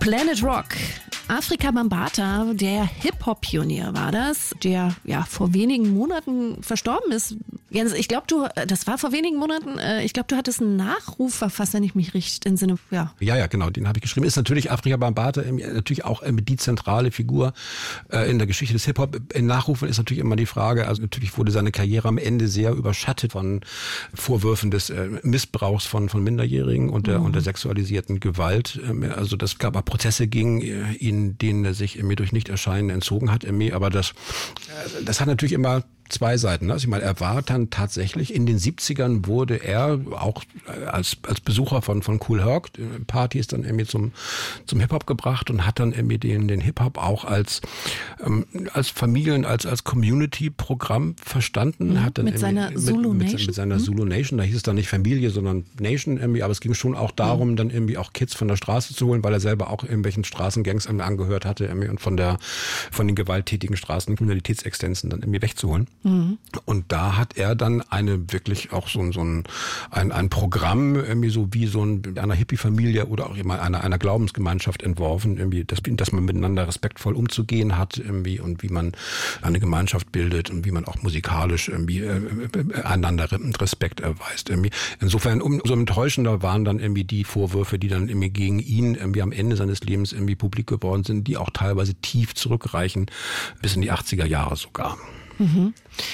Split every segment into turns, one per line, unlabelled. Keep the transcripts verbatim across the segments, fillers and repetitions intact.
Planet Rock. Afrika Bambaataa, der Hip-Hop-Pionier war das, der ja vor wenigen Monaten verstorben ist. Jens, ich glaube, du, das war vor wenigen Monaten, ich glaube, du hattest einen Nachruf verfasst, wenn ich mich richtig im Sinne, ja.
Ja, ja, genau, den habe ich geschrieben. Ist natürlich Afrika Bambaataa natürlich auch die zentrale Figur in der Geschichte des Hip-Hop. In Nachrufen ist natürlich immer die Frage, also natürlich wurde seine Karriere am Ende sehr überschattet von Vorwürfen des Missbrauchs von, von Minderjährigen und der, mhm. und der sexualisierten Gewalt. Also das gab auch Prozesse gegen ihn, denen er sich irgendwie durch Nichterscheinen entzogen hat, irgendwie. Aber das, das hat natürlich immer zwei Seiten. Also ich meine, er war dann tatsächlich, in den siebzigern wurde er auch als als Besucher von von Kool Herc Partys dann irgendwie zum zum Hip-Hop gebracht und hat dann irgendwie den den Hip-Hop auch als ähm, als Familien, als als Community-Programm verstanden.
Mhm,
hat dann
mit seiner Zulu
mit,
Nation.
Mit, mit seiner
mhm.
Zulu Nation. Da hieß es dann nicht Familie, sondern Nation irgendwie. Aber es ging schon auch darum, mhm. dann irgendwie auch Kids von der Straße zu holen, weil er selber auch irgendwelchen Straßengangs angehört hatte irgendwie und von der von den gewalttätigen Straßenkriminalitätsexistenzen dann irgendwie wegzuholen. Mhm. Und da hat er dann eine wirklich auch so, so ein, ein, ein Programm, irgendwie so wie so ein, einer Hippie-Familie oder auch immer einer, einer Glaubensgemeinschaft entworfen, irgendwie, dass, dass man miteinander respektvoll umzugehen hat, irgendwie, und wie man eine Gemeinschaft bildet und wie man auch musikalisch irgendwie äh, einander Respekt erweist. Irgendwie. Insofern umso enttäuschender waren dann irgendwie die Vorwürfe, die dann irgendwie gegen ihn irgendwie am Ende seines Lebens irgendwie publik geworden sind, die auch teilweise tief zurückreichen, bis in die achtziger Jahre sogar.
Mhm.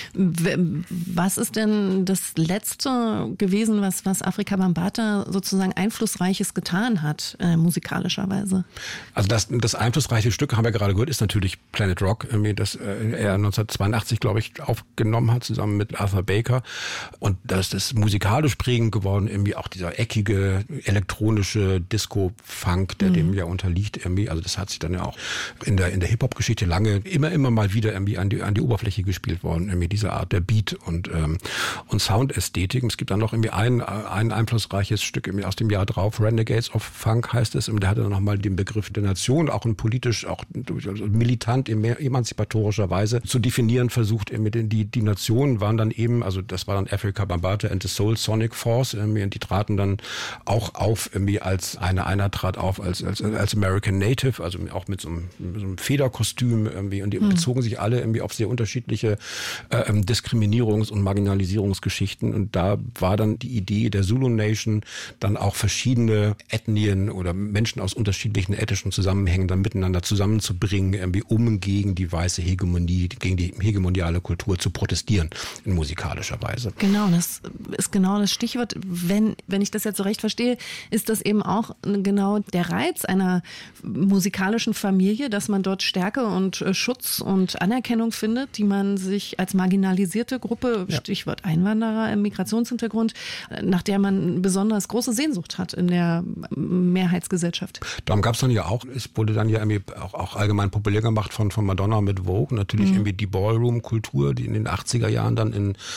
Was ist denn das Letzte gewesen, was, was Afrika Bambaataa sozusagen Einflussreiches getan hat, äh, musikalischerweise?
Also das, das einflussreiche Stück, haben wir gerade gehört, ist natürlich Planet Rock, das er neunzehnhundertzweiundachtzig, glaube ich, aufgenommen hat, zusammen mit Arthur Baker. Und das ist musikalisch prägend geworden, irgendwie auch dieser eckige, elektronische Disco-Funk, der mhm. dem ja unterliegt, irgendwie. Also das hat sich dann ja auch in der, in der Hip-Hop-Geschichte lange immer, immer mal wieder irgendwie an die, an die Oberfläche gespielt worden, irgendwie diese Art der Beat- und, ähm, und Soundästhetik. Es gibt dann noch irgendwie ein, ein einflussreiches Stück irgendwie aus dem Jahr drauf, Renegades of Funk heißt es, und der hatte dann nochmal den Begriff der Nation, auch ein politisch, auch militant, emanzipatorischer Weise zu definieren versucht. Irgendwie die, die Nationen waren dann eben, also das war dann Afrika Bambaataa and the Soul Sonic Force, irgendwie, und die traten dann auch auf, irgendwie als eine, einer trat auf als, als, als American Native, also auch mit so einem, mit so einem Federkostüm irgendwie, und die mhm. bezogen sich alle irgendwie auf sehr unterschiedliche äh, Diskriminierungs- und Marginalisierungsgeschichten. Und da war dann die Idee der Zulu Nation, dann auch verschiedene Ethnien oder Menschen aus unterschiedlichen ethnischen Zusammenhängen dann miteinander zusammenzubringen, irgendwie, um gegen die weiße Hegemonie, gegen die hegemoniale Kultur zu protestieren, in musikalischer Weise.
Genau, das ist genau das Stichwort. Wenn, wenn ich das jetzt so recht verstehe, ist das eben auch genau der Reiz einer musikalischen Familie, dass man dort Stärke und Schutz und Anerkennung findet, die man sich als marginalisierte Gruppe, ja. Stichwort Einwanderer im Migrationshintergrund, nach der man besonders große Sehnsucht hat in der Mehrheitsgesellschaft.
Darum gab es dann ja auch, es wurde dann ja irgendwie auch, auch allgemein populär gemacht von, von Madonna mit Vogue, natürlich mhm. irgendwie die Ballroom-Kultur, die in den achtziger Jahren dann in